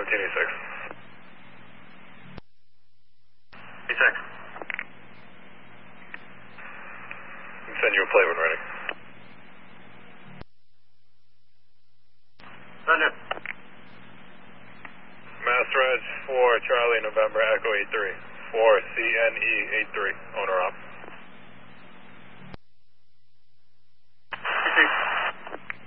17E6. E6. Can send you a plate when ready. Thunder. Mass Reg 4 Charlie November Echo 83. 4 CNE 83. Owner op.